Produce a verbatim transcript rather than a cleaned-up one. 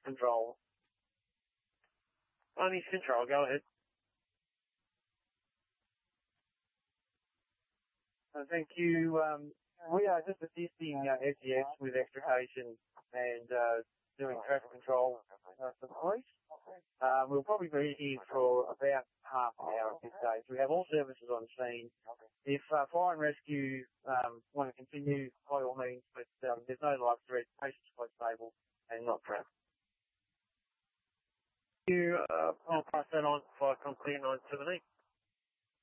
control. Army's control, go ahead. Uh, thank you. Um, we are just assisting uh, S E S with extrication and uh, doing traffic control uh, for the police. Uh, we'll probably be here for about half an hour at this stage. We have all services on scene. If uh, fire and rescue um, want to continue, by all means, but um, there's no life threat. Patients are quite stable and not trapped. You, uh, I'll pass that on for Company nine seventeen.